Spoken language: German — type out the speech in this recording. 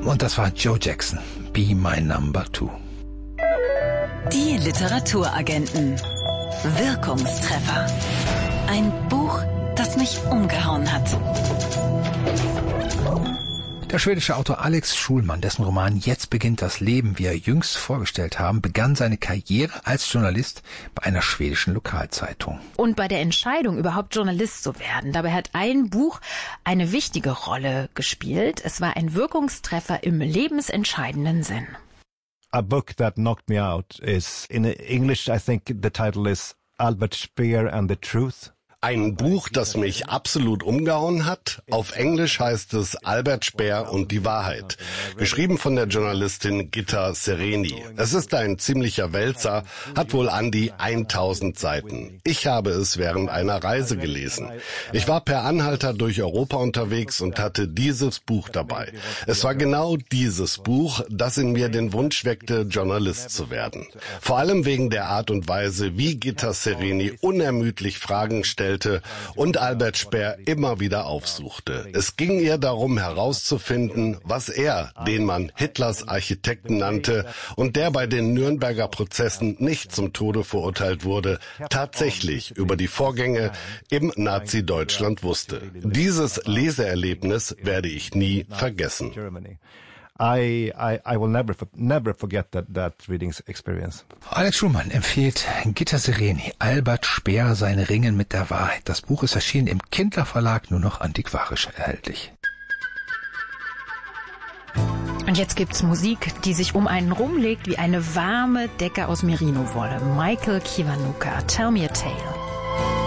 Und das war Joe Jackson, Be My Number 2. Die Literaturagenten. Wirkungstreffer. Ein Buch, das mich umgehauen hat. Der schwedische Autor Alex Schulman, dessen Roman Jetzt beginnt das Leben, wie er jüngst vorgestellt haben, begann seine Karriere als Journalist bei einer schwedischen Lokalzeitung. Und bei der Entscheidung, überhaupt Journalist zu werden, dabei hat ein Buch eine wichtige Rolle gespielt. Es war ein Wirkungstreffer im lebensentscheidenden Sinn. A book that knocked me out is, in English, I think the title is Albert Speer and the Truth. Ein Buch, das mich absolut umgehauen hat. Auf Englisch heißt es Albert Speer und die Wahrheit. Geschrieben von der Journalistin Gitta Sereni. Es ist ein ziemlicher Wälzer, hat wohl an die 1000 Seiten. Ich habe es während einer Reise gelesen. Ich war per Anhalter durch Europa unterwegs und hatte dieses Buch dabei. Es war genau dieses Buch, das in mir den Wunsch weckte, Journalist zu werden. Vor allem wegen der Art und Weise, wie Gitta Sereni unermüdlich Fragen stellte und Albert Speer immer wieder aufsuchte. Es ging ihr darum herauszufinden, was er, den man Hitlers Architekten nannte und der bei den Nürnberger Prozessen nicht zum Tode verurteilt wurde, tatsächlich über die Vorgänge im Nazi-Deutschland wusste. Dieses Leseerlebnis werde ich nie vergessen. I will never forget that reading experience. Alex Schulman empfiehlt Gitta Sereni, Albert Speer, sein Ringen mit der Wahrheit. Das Buch ist erschienen im Kindler Verlag, nur noch antiquarisch erhältlich. Und jetzt gibt's Musik, die sich um einen rumlegt wie eine warme Decke aus Merino-Wolle. Michael Kiwanuka, Tell Me a Tale.